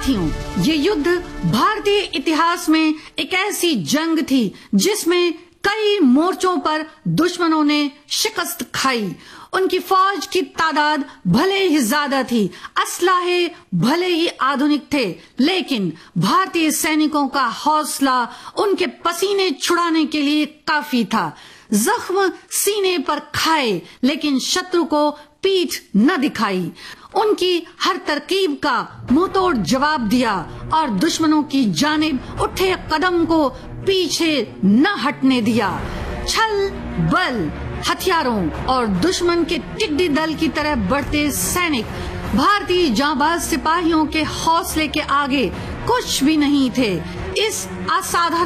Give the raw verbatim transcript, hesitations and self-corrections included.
साथियों, ये युद्ध भारतीय इतिहास में एक ऐसी जंग थी जिसमें कई मोर्चों पर दुश्मनों ने शिकस्त खाई। उनकी फौज की तादाद भले ही ज्यादा थी, असलाहे भले ही आधुनिक थे, लेकिन भारतीय सैनिकों का हौसला उनके पसीने छुड़ाने के लिए काफी था। जख्म सीने पर खाए लेकिन शत्रु को पीठ न दिखाई। उनकी हर तरकीब का मुंहतोड़ जवाब दिया और दुश्मनों की जानिब उठे कदम को पीछे न हटने दिया। छल बल हथियारों और दुश्मन के टिड्डी दल की तरह बढ़ते सैनिक भारतीय जांबाज सिपाहियों के हौसले के आगे कुछ भी नहीं थे। इस असाधारण